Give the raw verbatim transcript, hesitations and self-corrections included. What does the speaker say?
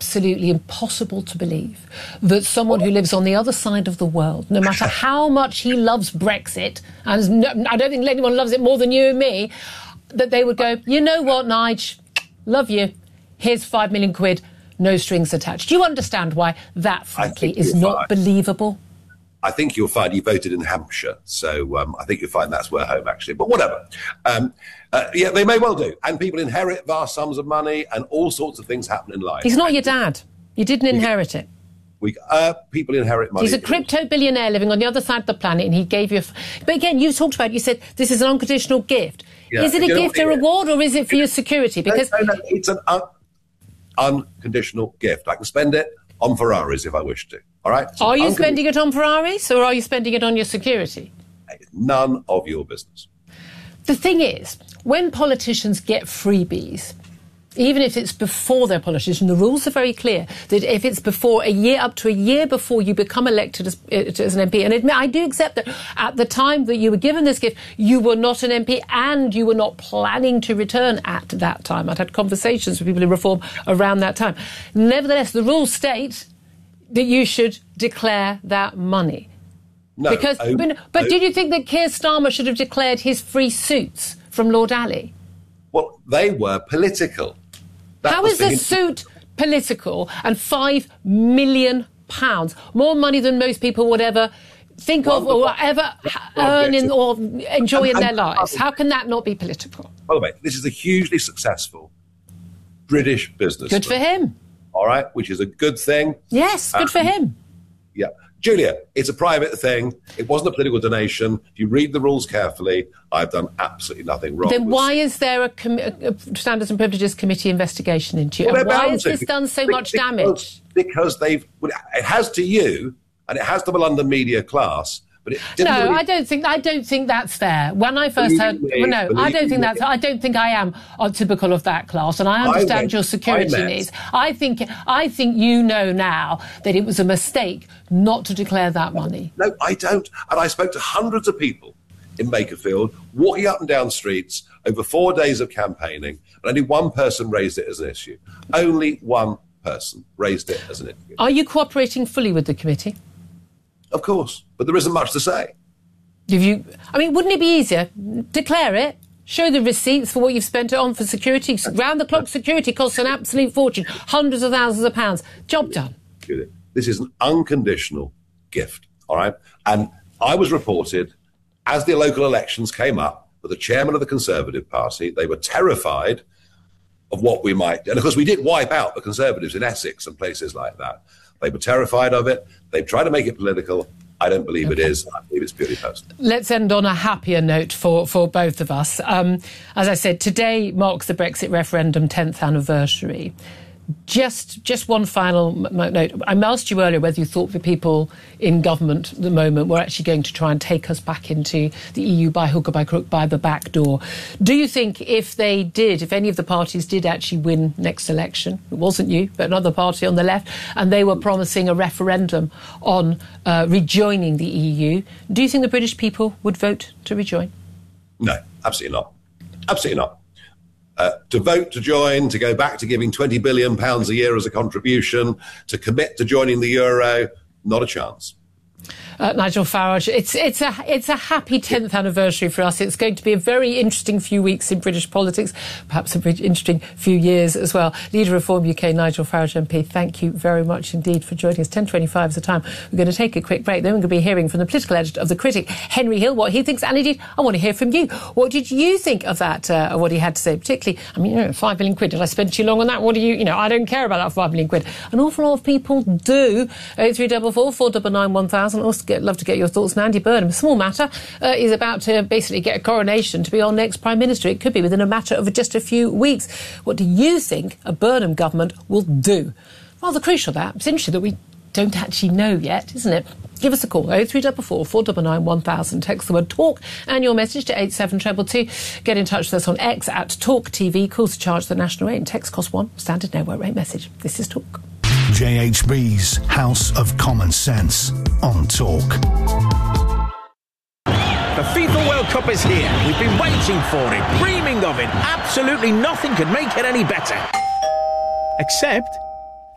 absolutely impossible to believe that someone who lives on the other side of the world, no matter how much he loves Brexit, and no, I don't think anyone loves it more than you and me, that they would go, you know what, Nige, love you, here's five million quid, no strings attached. Do you understand why that, frankly, is not believable? I think you'll find he voted in Hampshire, so um, I think you'll find that's where home, actually. But whatever. Um, uh, yeah, they may well do. And people inherit vast sums of money and all sorts of things happen in life. He's not your dad. You didn't inherit it. We, uh, people inherit money. He's a crypto billionaire living on the other side of the planet, and he gave you... A f but again, you talked about, you said, this is an unconditional gift. Yeah, is it a gift, a reward, or is it for your security? Because no, no, no, it's an un unconditional gift. I can spend it on Ferraris if I wish to. All right? Are you spending it on Ferraris, or are you spending it on your security? None of your business. The thing is, when politicians get freebies, even if it's before they're politician, the rules are very clear that if it's before a year, up to a year before you become elected as, as an M P, and admit, I do accept that at the time that you were given this gift, you were not an M P and you were not planning to return at that time. I'd had conversations with people in Reform around that time. Nevertheless, the rules state that you should declare that money. No. Because, oh, but, but oh. did you think that Keir Starmer should have declared his free suits from Lord Ali? Well, they were political. That How is a suit political and five million pounds, more money than most people would ever think well, of or ever earn in or enjoy and, in their and, lives? How can that not be political? By the way, this is a hugely successful British business. Good for him. All right, which is a good thing. Yes, good um, for him. Yeah. Julia, it's a private thing. It wasn't a political donation. If you read the rules carefully, I've done absolutely nothing wrong. Then why is there a, a Standards and Privileges Committee investigation into you? Well, and why has this done so much because, damage? Because they've... Well, it has to you, and it has to the London media class, but it didn't... No, really... I don't think I don't think that's fair. When I first believe heard... Me, well, no, I don't think me. that's... I don't think I am typical of that class, and I understand I meant, your security I needs. I think, I think you know now that it was a mistake not to declare that money. No, I don't. And I spoke to hundreds of people in Makerfield, walking up and down streets over four days of campaigning, and only one person raised it as an issue. Only one person raised it as an issue. Are you cooperating fully with the committee? Of course, but there isn't much to say. Have you? I mean, wouldn't it be easier? Declare it. Show the receipts for what you've spent it on for security. Round-the-clock security costs an absolute fortune. Hundreds of thousands of pounds. Job done. This is an unconditional gift, all right? And I was reported, as the local elections came up, with the chairman of the Conservative Party, they were terrified of what we might do. And, of course, we did wipe out the Conservatives in Essex and places like that. They were terrified of it. They've tried to make it political. I don't believe okay. it is. I believe it's purely personal. Let's end on a happier note for, for both of us. Um, as I said, today marks the Brexit referendum tenth anniversary. Just just one final note. I asked you earlier whether you thought the people in government at the moment were actually going to try and take us back into the E U by hook or by crook, by the back door. Do you think if they did, if any of the parties did actually win next election, it wasn't you, but another party on the left, and they were promising a referendum on uh, rejoining the E U, do you think the British people would vote to rejoin? No, absolutely not. Absolutely not. Uh, to vote to join, to go back to giving twenty billion pounds a year as a contribution, to commit to joining the euro, not a chance. Uh, Nigel Farage, it's it's a it's a happy tenth anniversary for us. It's going to be a very interesting few weeks in British politics, perhaps a very interesting few years as well. Leader of Reform U K, Nigel Farage M P, thank you very much indeed for joining us. ten twenty-five is the time. We're going to take a quick break. Then we're going to be hearing from the political editor of The Critic, Henry Hill, what he thinks. And indeed, I want to hear from you. What did you think of that, uh, what he had to say? Particularly, I mean, you know, five million quid. Did I spend too long on that? What do you, you know, I don't care about that five million quid. An awful lot of people do. oh three four four, four nine nine, one thousand. Also, get, love to get your thoughts. And Andy Burnham, small matter, uh, is about to basically get a coronation to be our next Prime Minister. It could be within a matter of just a few weeks. What do you think a Burnham government will do? Rather crucial, that. It's interesting that we don't actually know yet, isn't it? Give us a call, oh three four four, four nine nine, one thousand. Text the word TALK and your message to eight seven two two two. Get in touch with us on X at Talk T V. Calls to charge the national rate and text cost one. Standard network rate message. This is Talk. J H B's House of Common Sense on Talk. The FIFA World Cup is here. We've been waiting for it, dreaming of it. Absolutely nothing could make it any better. Except